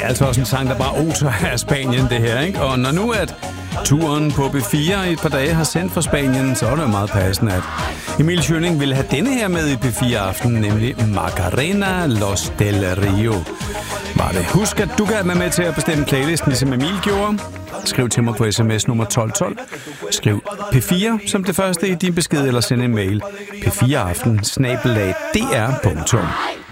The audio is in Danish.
er altså også en sang, der bare oser af Spanien, det her, ikke? Og når nu at turen på B4 i et par dage har sendt fra Spanien, så er det jo meget passende, at Emil Schønning ville have denne her med i P4 Aften, nemlig Macarena Los del Rio. Var det. Husk, at du kan være med til at bestemme playlisten, ligesom Emil gjorde. Skriv til mig på sms nummer 1212. Skriv P4 som det første i din besked, eller send en mail. P4aften @dr.dk